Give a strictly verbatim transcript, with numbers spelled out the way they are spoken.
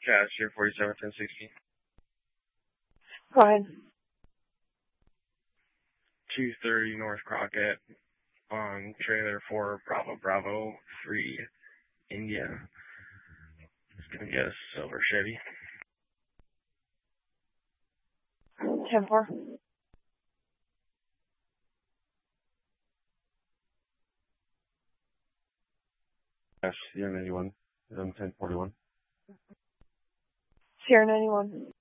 Cashier forty-seven ten sixty. Go ahead. two thirty North Crockett on trailer for Bravo Bravo three India. It's going to get a silver Chevy. ten four. Sierra ninety-one, um, ten forty-one. Sierra ninety-one.